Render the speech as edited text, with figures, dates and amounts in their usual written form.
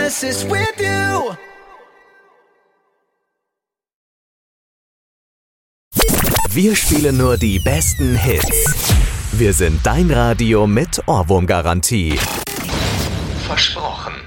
Genesis with you. Wir spielen nur die besten Hits. Wir sind dein Radio mit Ohrwurmgarantie. Versprochen.